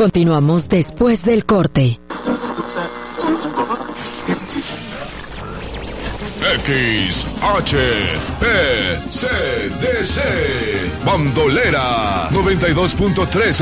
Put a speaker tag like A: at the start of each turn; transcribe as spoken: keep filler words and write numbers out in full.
A: Continuamos después del corte.
B: X H P C D C Bandolera noventa y dos punto tres